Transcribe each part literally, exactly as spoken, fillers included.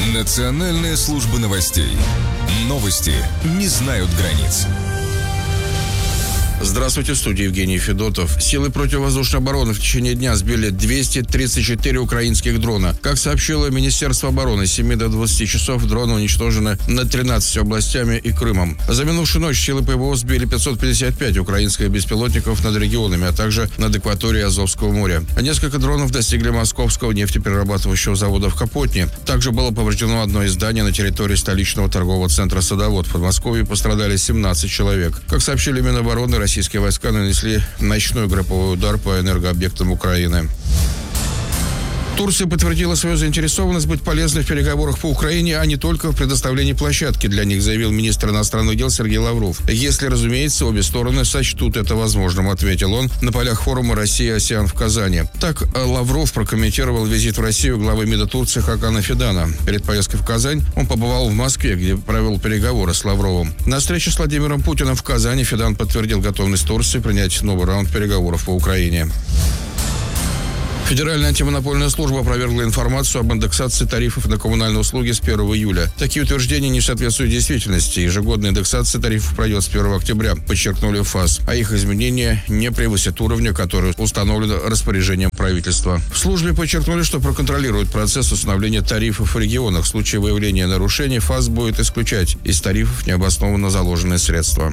Национальная служба новостей. Новости не знают границ. Здравствуйте, в студии Евгений Федотов. Силы противовоздушной обороны в течение дня сбили двести тридцать четыре украинских дрона. Как сообщило Министерство обороны, с семи до двадцати часов дроны уничтожены над тринадцатью областями и Крымом. За минувшую ночь силы ПВО сбили пятьсот пятьдесят пять украинских беспилотников над регионами, а также над акваторией Азовского моря. Несколько дронов достигли московского нефтеперерабатывающего завода в Капотне. Также было повреждено одно из зданий на территории столичного торгового центра «Садовод». В Подмосковье пострадали семнадцать человек. Как сообщили Минобороны, российские войска нанесли ночной групповой удар по энергообъектам Украины. Турция подтвердила свою заинтересованность быть полезной в переговорах по Украине, а не только в предоставлении площадки для них, заявил министр иностранных дел Сергей Лавров. Если, разумеется, обе стороны сочтут это возможным, ответил он на полях форума «Россия-АСЕАН» в Казани. Так Лавров прокомментировал визит в Россию главы МИДа Турции Хакана Фидана. Перед поездкой в Казань он побывал в Москве, где провел переговоры с Лавровым. На встрече с Владимиром Путиным в Казани Фидан подтвердил готовность Турции принять новый раунд переговоров по Украине. Федеральная антимонопольная служба опровергла информацию об индексации тарифов на коммунальные услуги с первого июля. Такие утверждения не соответствуют действительности. Ежегодная индексация тарифов пройдет с первого октября, подчеркнули в ФАС. А их изменения не превысят уровня, который установлен распоряжением правительства. В службе подчеркнули, что проконтролируют процесс установления тарифов в регионах. В случае выявления нарушений ФАС будет исключать из тарифов необоснованно заложенные средства.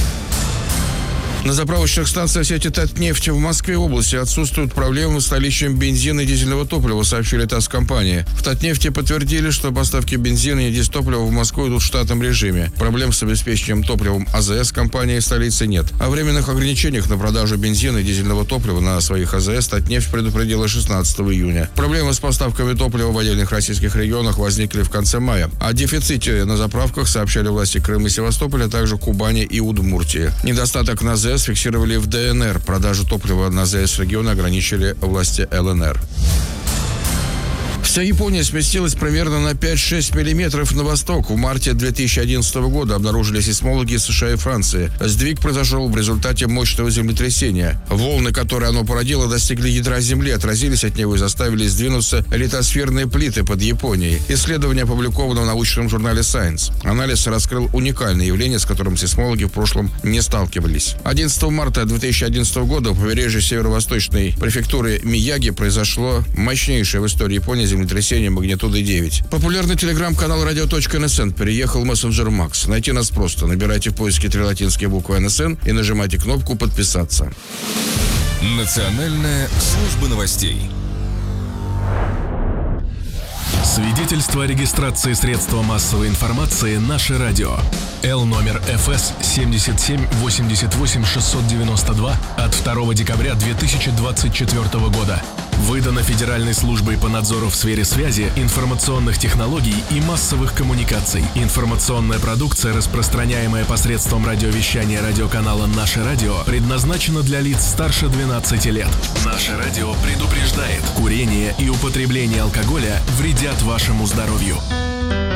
На заправочных станциях сети «Татнефть» в Москве и области отсутствуют проблемы с наличием бензина и дизельного топлива, сообщили ТАСС-компании. В «Татнефти» подтвердили, что поставки бензина и дизтоплива в Москву идут в штатном режиме. Проблем с обеспечением топливом АЗС компании в столице нет. О временных ограничениях на продажу бензина и дизельного топлива на своих АЗС «Татнефть» предупредила шестнадцатого июня. Проблемы с поставками топлива в отдельных российских регионах возникли в конце мая. О дефиците на заправках сообщали власти Крыма и Севастополя, а также Кубани и Удмуртии. Недостаток на АЗС фиксировали в ДНР. Продажу топлива на АЗС региона ограничили власти ЛНР. Вся Япония сместилась примерно на пять-шесть миллиметров на восток. В марте две тысячи одиннадцатого года обнаружили сейсмологи из США и Франции. Сдвиг произошел в результате мощного землетрясения. Волны, которые оно породило, достигли ядра Земли, отразились от него и заставили сдвинуться литосферные плиты под Японией. Исследование опубликовано в научном журнале Science. Анализ раскрыл уникальное явление, с которым сейсмологи в прошлом не сталкивались. одиннадцатого марта две тысячи одиннадцатого года у побережья северо-восточной префектуры Мияги произошло мощнейшее в истории Японии землетрясение магнитудой девять. Популярный телеграм-канал радио точка эн эс эн переехал в мессенджер Макс. Найти нас просто. Набирайте в поиске три латинские буквы эн эс эн и нажимайте кнопку «Подписаться». Национальная служба новостей. Свидетельство о регистрации средства массовой информации «Наше радио». Л номер эф эс семьдесят семь восемьдесят восемь шестьсот девяносто два от второго декабря две тысячи двадцать четвёртого года. Выдано Федеральной службой по надзору в сфере связи, информационных технологий и массовых коммуникаций. Информационная продукция, распространяемая посредством радиовещания радиоканала «Наше радио», предназначена для лиц старше двенадцати лет. «Наше радио» предупреждает: курение и употребление алкоголя вредят вашему здоровью.